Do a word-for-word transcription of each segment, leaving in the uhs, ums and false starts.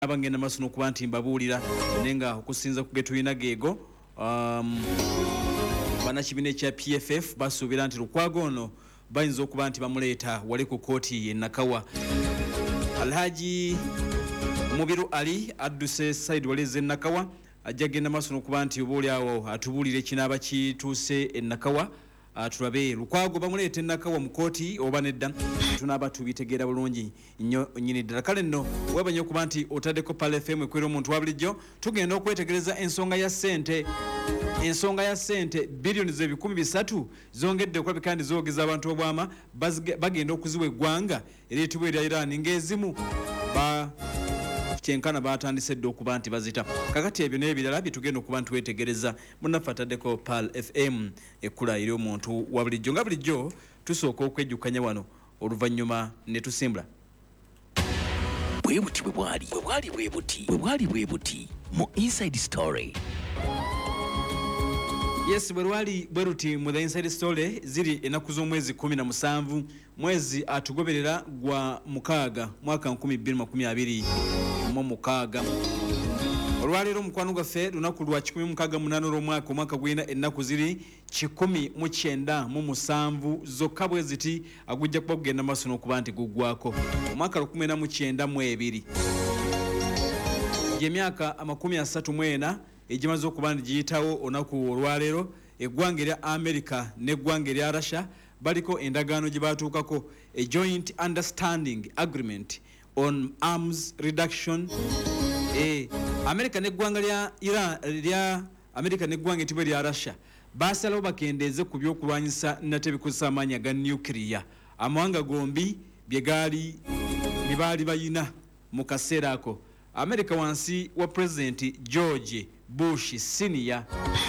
abangenda masono kuba nti mbabuulira nenga okusinza ku getulina geego um, bannakibina ekya P F F basuubira nti Lukwago ono bayinza okuba nti bamuleeta wali ku kooti ye Nakawa. Alhaji Mubiru Ali adduse Said Waleze Nakawa ajja genda masono okuba nti obuuli awo atubuulire kinaaba kituuse e Nakawa. Tulabe Lukwago bamuleeta Nakawa mu kooti oba nedda tunaaba tubitegeera bulungi nnyo nnyini ddala. Kale nno webanye okuba nti otaddeko Pal F M ekwera omuntu wa bulijjo tugenda okwetegereza ensonga ya ssente ensonga ya ssente biliyoni z'ebikumi bisatu zongedde okulabika kandi zoogeza abantu obwama bagenda okuziwa eggwanga eryetibwa erya Iran ng'ezimu ba kyenkana batandise dde okuba nti bazita. Kakati ebyo n'ebirala bye tugenda okuba nti wetegereza munnaffe ataddeko Pal F M ekkula eri omuntu wa bulijjo nga bulijjo tusooka okwejjukanya wano oluvannyuma ne tusimbula bwe buti bwe bwali bwe bwali bwe buti bwe bwali bwe buti mu Inside Story. Yes, bwe lwali bwe ruti mu The Inside Story ziri ennaku z'omwezi kumi na musanvu mwezi atugoberera gwa mukaaga mwaka nkumi bbiri makumi abiri mu mukaaga. Olwaleero mukwano gwaffe lunaku lwa kikumi mukaaga munaana olw'omwaka omwaka gwina ennaku ziri kikumi mu kyenda mu musanvu zokka bwe ziti agujja kuba kugenda maaso n'okuba nti guggwako omwaka lukumi na mu kyenda mu ebiri gy'emyaka amakumi asatu mu ena egimaze okuba nti giyitawo olunaku olwaleero eggwanga erya America n'eggwanga erya Russia baliko endagaano gye baatuukako a joint understanding agreement on arms reduction. eh America n'eggwanga lya Iran lya America n'eggwanga etibwa lya Russia basalawo bakendeeze ku byokulwanyisa nate bikozesa amaanyi aga nuclear. Amawanga gombi bye gaali bye baali bayina mu kaseera ako. America wansi wa President George Bush Senior,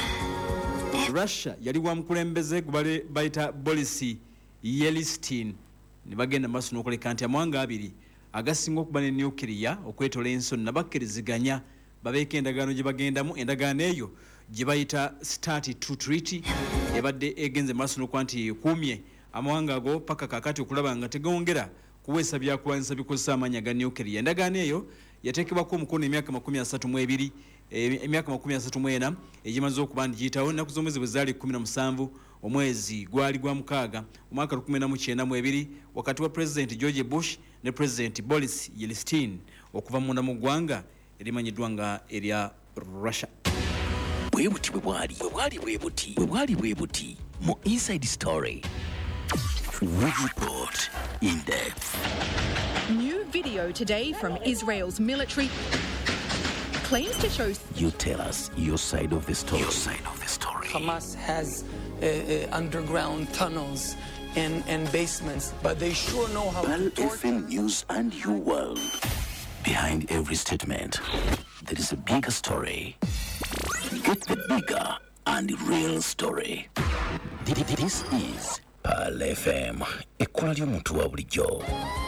Russia yali wa mukulembeze gubale bayita Boris Yeltsin ne bagenda maaso n'okuleka nti amawanga abiri agasinga okuba ne nuclear okwetola ensonyi nabakkiriziganya babeeko endagaano gye bagendamu. Endagaano eyo gye bayita Start to Treaty ebadde egenze maaso n'okuba nti ekuumye amawanga ago paka kakati okulaba nga tegongera kuweesa byakulwanyisa bikozesa amaanyi aga nuclear. Endagaano eyo yateekebwako omukono emyaka makumi asatu mu ebiri emyaka makumi asatu mu ena egimaze okuba nti giyitawo. Ennaku z'omwezi bwe zaali kumi na musanvu omwezi gwali gwa mukaaga omwaka lukumi na mu kyenda mu ebiri wakati wa President George Bush ne President Boris Yeltsin okuva munda mu ggwanga erimanyiddwa nga erya Russia. Bwe buti bwe bwali bwe bwali bwe buti bwe bwali bwe buti mu Inside Story. We report in depth. New video today from Israel's military claims to show. You tell us your side of the story. Your side of the story. Hamas has uh, uh, underground tunnels and, and basements, but they sure know how Pal to torture. F M News and your world. Behind every statement, there is a bigger story. Get the bigger and real story. This is Pal F M, ekkula ly'omuntu wa bulijjo.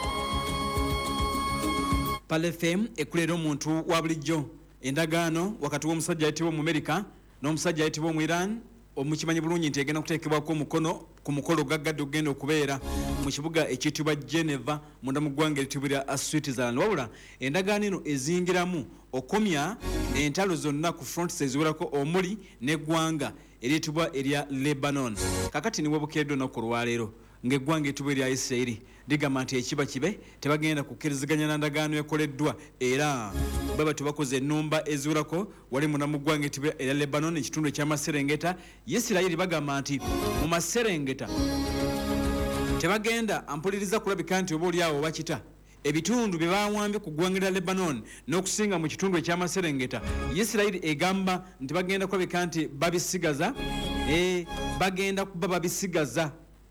Pal F M ekkulera omuntu wa bulijjo. Endagaano wakati w'omusajja ayitibwa mu America n'omusajja ayitibwa mu Iran omukimanyi bulungi nti egenda kuteekebwako omukono ku mukolo gaggadde ogenda okubeera mu kibuga ekiyitibwa Geneva munda mu ggwanga eritibwa lya Switzerland. Wabula endagaano eno ezingiramu okomya entalo zonna ku fronts eziwerako omuli n'eggwanga eryetibwa erya Lebanon. Kakati niwe bukedde olunaku olwaleero ng'eggwanga etibwa erya Isirairi ligamba nti ekiba kibe tebagenda kukkiriziganya na ndagaano ekoleddwa era baba tubakoze ennumba eziwerako wali munda mu ggwanga etibwa erya Lebanon ekitundu eky'amaserengeta. Isirairi bagamba nti mu maserengeta tebagenda ampuliriza kulabika nti oba oliawo bakita ebitundu bye bawambye ku ggwanga lya Lebanon n'okusinga mu kitundu eky'amaserengeta. Isirairi egamba nti bagenda kulabika nti babisigaza e bagenda kuba babisigaza.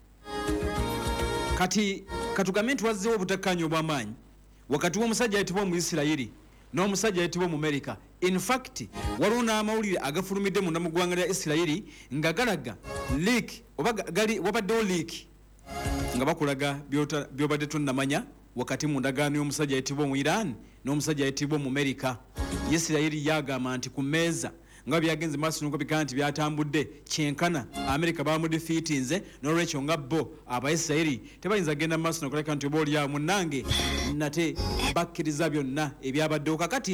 Kati katugambe nti wazzeewo obutakkaanya obw'amaanyi wakati w'omusajja ayitibwa mu Isirairi n'omusajja ayitibwa mu America. In fact waliwo n'amawulire agafulumidde munda mu ggwanga lya Isirairi nga galaga leak oba gali wabaddewo leak nga bakulaga byobadde tonnamanya wakati mu ndagaano y'omusajja ayitibwa mu Iran n'omusajja ayitibwa mu America. Isirairi yagamba nti ku mmeeza nga byagenze maaso nuko bigamba nti byatambudde kyenkana America bamudefeatinze n'olwekyo nga bo Abaisirairi tebayinza genda maaso nokoleka nti oba olyawo munnange nate bakkiriza byonna ebyabaddewo kakati